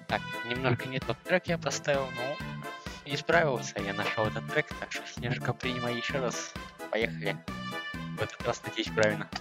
Так, немножко не тот трек я поставил, но исправился. Я нашел этот трек, так что, Снежка, принимай еще раз. Поехали. В этот раз, надеюсь, правильно.